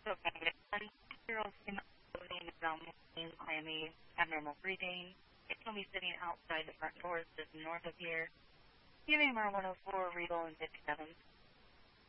Okay. And you're also named clammy, abnormal breathing. It's going to be sitting outside the front doors just north of here. Giving him our 104 Regal and 57.